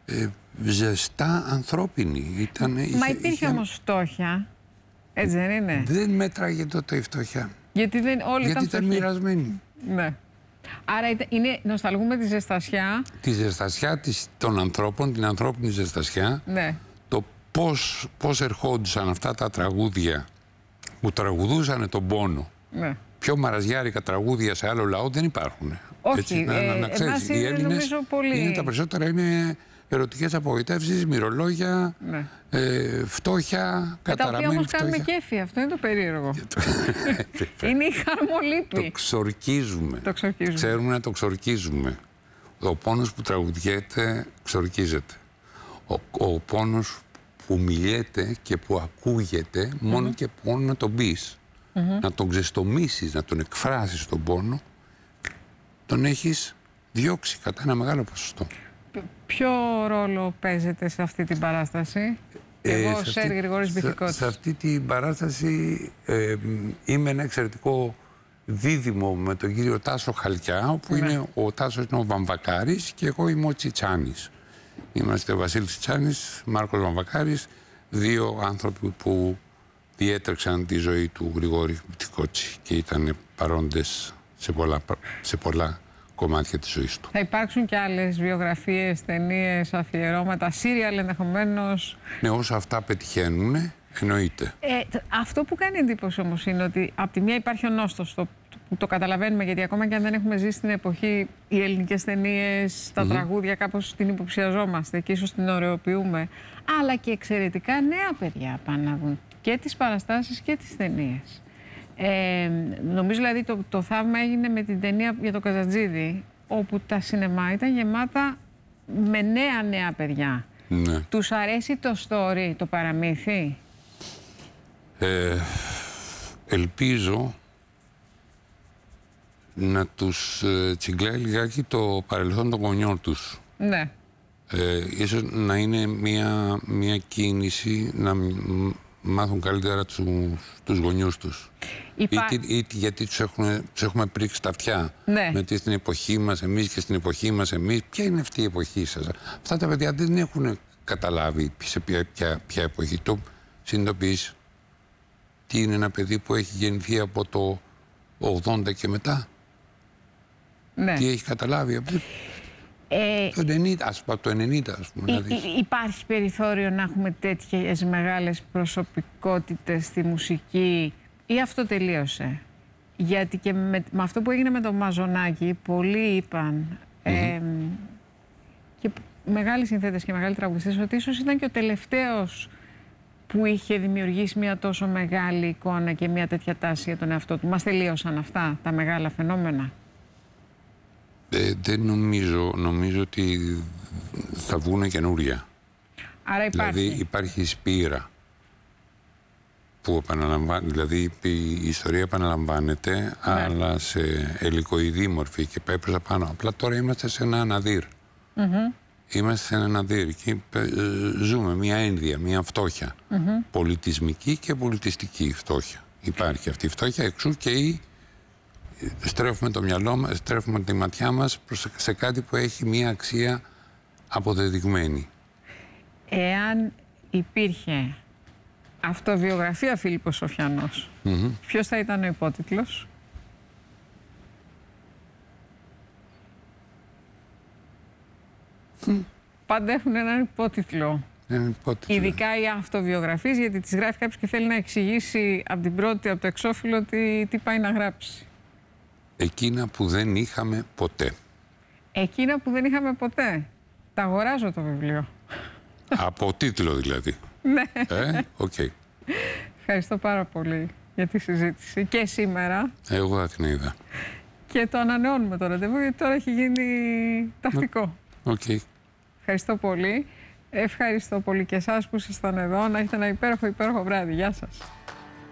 ζεστά ανθρώπινη. Μα υπήρχε όμως φτώχεια, έτσι δεν είναι? Δεν μέτραγε τότε η φτώχεια. Γιατί όλοι ήταν μοιρασμένοι. Ναι. Άρα νοσταλγούμε τη ζεστασιά. Τη ζεστασιά των ανθρώπων, την ανθρώπινη ζεστασιά. Ναι. Το πώς ερχόντουσαν αυτά τα τραγούδια που τραγουδούσαν τον πόνο. Ναι. Πιο μαραζιάρικα τραγούδια σε άλλο λαό δεν υπάρχουν. Όχι, έτσι, να ξέρεις, οι Έλληνες πολύ... τα περισσότερα είναι ερωτικές απογοητεύσεις, μυρολόγια, ναι. Φτώχεια, καταραμένη φτώχεια. Τα οποία όμως κάνουμε κέφι, αυτό είναι το περίεργο. Είναι η χαρμολύπη. Το ξορκίζουμε. Ξέρουμε να το ξορκίζουμε. Ο πόνος που τραγουδιέται ξορκίζεται. Ο πόνος που μιλιέται και που ακούγεται μόνο και μόνο να τον πεις. Να τον ξεστομίσεις, να τον εκφράσεις τον πόνο, τον έχεις διώξει κατά ένα μεγάλο ποσοστό. Ποιο ρόλο παίζεται σε αυτή την παράσταση? Εγώ, Σέρ Γρηγόρης Μπιθικώτης. Σε αυτή την παράσταση είμαι ένα εξαιρετικό δίδυμο με τον κύριο Τάσο Χαλκιά, όπου ο Τάσος είναι ο Βαμβακάρης και εγώ είμαι ο Τσιτσάνης. Είμαστε ο Βασίλης Τσιτσάνης, Μάρκος Βαμβακάρης, δύο άνθρωποι που διέτρεξαν τη ζωή του Γρηγόρη Μπιθικώτη και ήταν παρόντες σε πολλά κομμάτια της ζωής του. Θα υπάρξουν και άλλες βιογραφίες, ταινίες, αφιερώματα, σύριαλ ενδεχομένως? Ναι, όσα αυτά πετυχαίνουν, εννοείται. Αυτό που κάνει εντύπωση όμως είναι ότι από τη μία υπάρχει ο νόστος, που το καταλαβαίνουμε, γιατί ακόμα και αν δεν έχουμε ζήσει την εποχή, οι ελληνικές ταινίες, τα τραγούδια κάπως την υποψιαζόμαστε και ίσως την ωρεοποιούμε, αλλά και εξαιρετικά νέα παιδιά πάνε να δουν και τις παραστάσεις και τις ταινίες. Νομίζω δηλαδή το θαύμα έγινε με την ταινία για το Καζατζίδη, όπου τα σινεμά ήταν γεμάτα με νέα παιδιά. Ναι. Τους αρέσει το story, το παραμύθι? Ελπίζω να τους τσιγκλάει λιγάκι το παρελθόν των γονιών τους. Ναι. Ίσως να είναι μια κίνηση να μάθουν καλύτερα τους γονιούς τους. Ή γιατί τους έχουμε πρίξει τα αυτιά. Ναι. Με στην εποχή μας εμείς και στην εποχή μας εμείς. Ποια είναι αυτή η εποχή σας? Αυτά τα παιδιά δεν έχουν καταλάβει σε ποια εποχή. Το συνειδητοποιείς τι είναι ένα παιδί που έχει γεννηθεί από το 80 και μετά? Ναι. Τι έχει καταλάβει από το 90, ας πούμε. Υπάρχει περιθώριο να έχουμε τέτοιες μεγάλες προσωπικότητες στη μουσική, ή αυτό τελείωσε? Γιατί και με αυτό που έγινε με τον Μαζονάκη, πολλοί είπαν, και μεγάλοι συνθέτες και μεγάλοι τραγουδιστές, ότι ίσως ήταν και ο τελευταίος που είχε δημιουργήσει μια τόσο μεγάλη εικόνα και μια τέτοια τάση για τον εαυτό του. Μας τελείωσαν αυτά τα μεγάλα φαινόμενα? Δεν νομίζω ότι θα βγουν καινούρια. Άρα υπάρχει. Δηλαδή υπάρχει σπήρα που δηλαδή η ιστορία επαναλαμβάνεται, αλλά σε ελικοειδή μορφή και πάει προς τα πάνω. Απλά τώρα είμαστε σε ένα αναδύρ. Είμαστε σε ένα αναδύρ και ζούμε μια ένδια, μια φτώχεια. Πολιτισμική και πολιτιστική φτώχεια. Υπάρχει αυτή η φτώχεια, εξού και στρέφουμε το μυαλό μας, στρέφουμε τη ματιά μας σε κάτι που έχει μία αξία αποδεδειγμένη. Εάν υπήρχε αυτοβιογραφία Φίλιππος Σοφιανός, ποιος θα ήταν ο υπότιτλος? Πάντα έχουν έναν υπότιτλο. Ειδικά οι αυτοβιογραφίες, γιατί τις γράφει κάποιος και θέλει να εξηγήσει από το εξώφυλλο τι πάει να γράψει. Εκείνα που δεν είχαμε ποτέ. Εκείνα που δεν είχαμε ποτέ. Τα αγοράζω το βιβλίο. Από τίτλο δηλαδή. Ναι. Οκ. Ευχαριστώ πάρα πολύ για τη συζήτηση και σήμερα. Εγώ θα την είδα. Και το ανανεώνουμε το ραντεβού, γιατί τώρα έχει γίνει τακτικό. Οκ. Ευχαριστώ πολύ. Ευχαριστώ πολύ και εσάς που ήσασταν εδώ. Να έχετε ένα υπέροχο βράδυ. Γεια σας.